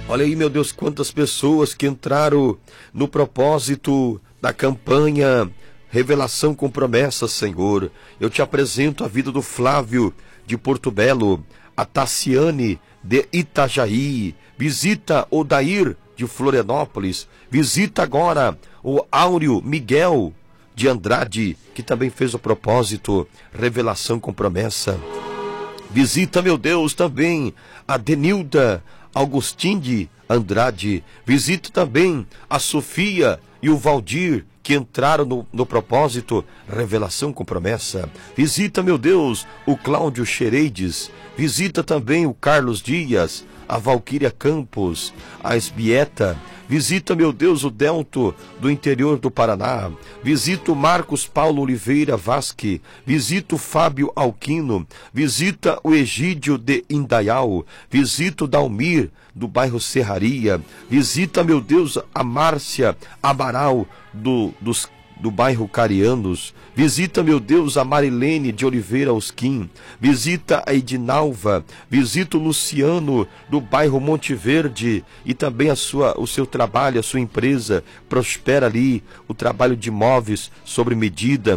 Olha aí, meu Deus, quantas pessoas que entraram no propósito da campanha Revelação com Promessas, Senhor. Eu te apresento a vida do Flávio de Porto Belo, a Tassiane de Itajaí, visita o Dair de Florianópolis, visita agora o Áureo Miguel de Andrade, que também fez o propósito Revelação com Promessa. Visita, meu Deus, também a Denilda Augustin de Andrade. Visita também a Sofia e o Valdir, que entraram no propósito Revelação com Promessa. Visita, meu Deus, o Cláudio Xereides. Visita também o Carlos Dias, a Valquíria Campos, a Esbieta. Visita, meu Deus, o Delto do interior do Paraná. Visita o Marcos Paulo Oliveira Vasque. Visita o Fábio Alquino. Visita o Egídio de Indaial. Visita o Dalmir do bairro Serraria. Visita, meu Deus, a Márcia Amaral do bairro Carianos. Visita, meu Deus, a Marilene de Oliveira Osquim. Visita a Edinalva. Visita o Luciano do bairro Monte Verde. E também o seu trabalho, a sua empresa. Prospera ali o trabalho de móveis sobre medida.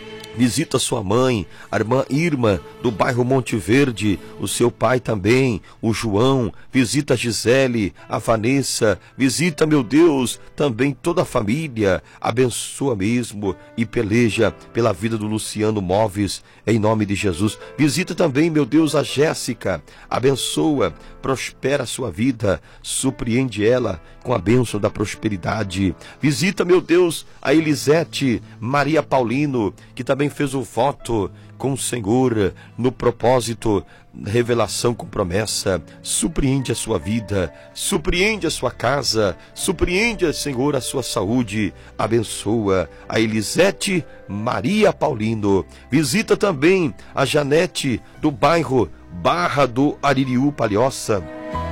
Visita sua mãe, a irmã Irma, do bairro Monte Verde, o seu pai também, o João. Visita a Gisele, a Vanessa. Visita, meu Deus, também toda a família. Abençoa mesmo e peleja pela vida do Luciano Móveis, em nome de Jesus. Visita também, meu Deus, a Jéssica. Abençoa, prospera a sua vida, surpreende ela com a bênção da prosperidade. Visita, meu Deus, a Elisete Maria Paulino, que também fez o voto com o Senhor no propósito Revelação com Promessa. Surpreende a sua vida, surpreende a sua casa, surpreende, Senhor, a sua saúde. Abençoa a Elisete Maria Paulino. Visita também a Janete do bairro Barra do Aririú Palhoça.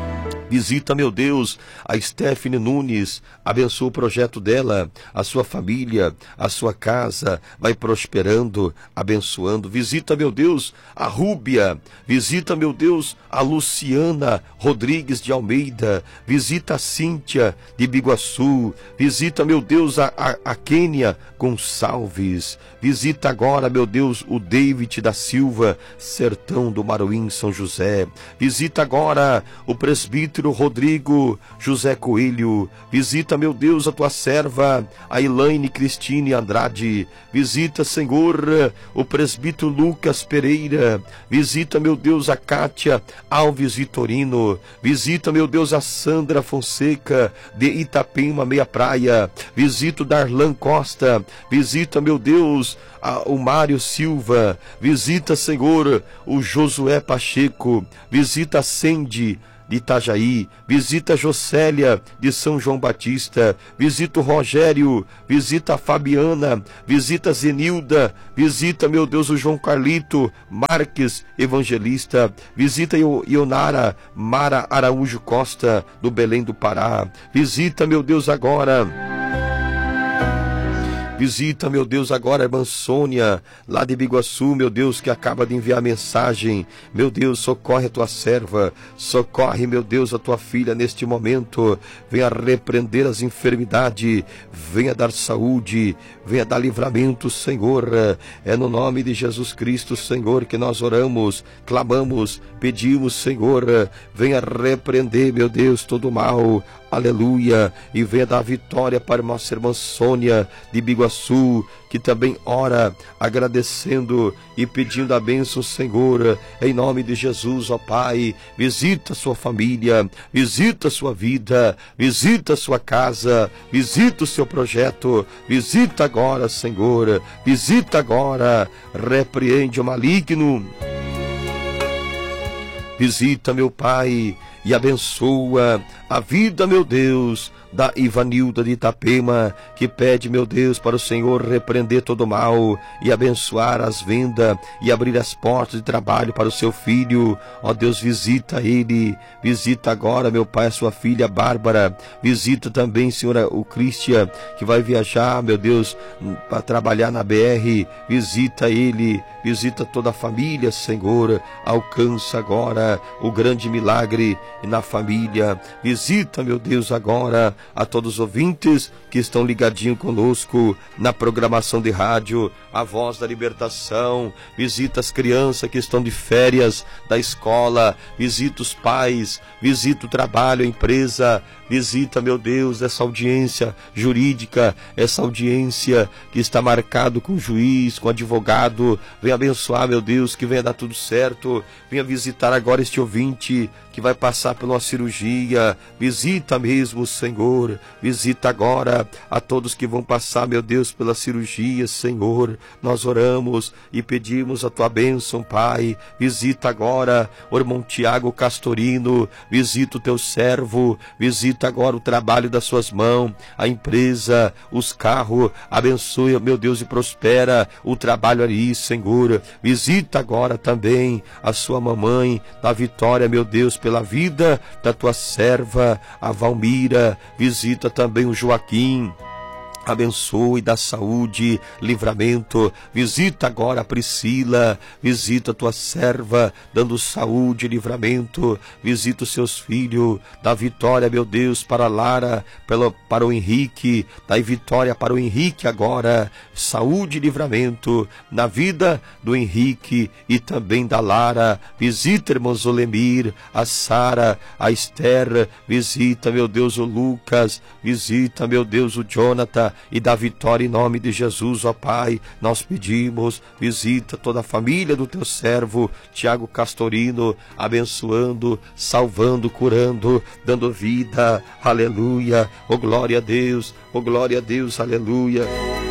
Visita, meu Deus, a Stephanie Nunes. Abençoa o projeto dela, a sua família, a sua casa. Vai prosperando, abençoando. Visita, meu Deus, a Rúbia. Visita, meu Deus, a Luciana Rodrigues de Almeida. Visita a Cíntia de Biguaçu. Visita, meu Deus, a Kênia Gonçalves. Visita agora, meu Deus, o David da Silva, Sertão do Maruim, São José. Visita agora o presbítero Rodrigo José Coelho. Visita, meu Deus, a tua serva, a Elaine Cristine Andrade. Visita, Senhor, o presbítero Lucas Pereira. Visita, meu Deus, a Cátia Alves Vitorino. Visita, meu Deus, a Sandra Fonseca de Itapema, Meia Praia. Visita o Darlan Costa. Visita, meu Deus, o Mário Silva. Visita, Senhor, o Josué Pacheco. Visita a Cendi de Itajaí. Visita a Jocélia de São João Batista. Visita o Rogério. Visita a Fabiana. Visita a Zenilda. Visita, meu Deus, o João Carlito Marques Evangelista. Visita Ionara Mara Araújo Costa do Belém do Pará. Visita, meu Deus, agora. Visita, meu Deus, agora a irmã Sônia, lá de Biguaçu, meu Deus, que acaba de enviar mensagem. Meu Deus, socorre a tua serva, socorre, meu Deus, a tua filha neste momento. Venha repreender as enfermidades, venha dar saúde, venha dar livramento, Senhor. É no nome de Jesus Cristo, Senhor, que nós oramos, clamamos, pedimos, Senhor. Venha repreender, meu Deus, todo o mal. Aleluia, e venha dar vitória para nossa irmã Sônia de Biguaçu, que também ora agradecendo e pedindo a bênção, Senhor, em nome de Jesus, ó Pai. Visita a sua família, visita a sua vida, visita a sua casa, visita o seu projeto, visita agora, Senhor, visita agora, repreende o maligno. Visita, meu Pai, e abençoa a vida, meu Deus, da Ivanilda de Itapema, que pede, meu Deus, para o Senhor repreender todo o mal e abençoar as vendas e abrir as portas de trabalho para o seu filho. Ó Deus, visita ele, visita agora, meu Pai, a sua filha Bárbara, visita também, Senhor, o Cristian, que vai viajar, meu Deus, para trabalhar na BR, visita ele, visita toda a família, Senhor, alcança agora o grande milagre na família, visita, meu Deus, agora a todos os ouvintes que estão ligadinhos conosco na programação de rádio, a Voz da Libertação, visita as crianças que estão de férias da escola, visita os pais, visita o trabalho, a empresa, visita, meu Deus, essa audiência jurídica, essa audiência que está marcado com o juiz, com o advogado, venha abençoar, meu Deus, que venha dar tudo certo, venha visitar agora este ouvinte que vai passar por uma cirurgia, visita mesmo, Senhor, visita agora a todos que vão passar, meu Deus, pela cirurgia, Senhor, nós oramos e pedimos a tua bênção, Pai, visita agora o irmão Tiago Castorino, visita o teu servo, visita agora o trabalho das suas mãos, a empresa, os carros, abençoe, meu Deus, e prospera o trabalho ali, Senhor, visita agora também a sua mamãe, da Vitória, meu Deus, pela vida da tua serva, a Valmira, visita também o Joaquim, abençoe, dá saúde, livramento, visita agora a Priscila, visita a tua serva, dando saúde e livramento, visita os seus filhos, dá vitória, meu Deus, para a Lara, para o Henrique, dá vitória para o Henrique agora, saúde e livramento na vida do Henrique e também da Lara, visita, irmãos Olemir, a Sara, a Esther, visita, meu Deus, o Lucas, visita, meu Deus, o Jonathan, e dá vitória em nome de Jesus, ó Pai, nós pedimos, visita toda a família do teu servo, Tiago Castorino, abençoando, salvando, curando, dando vida, aleluia, oh glória a Deus, aleluia.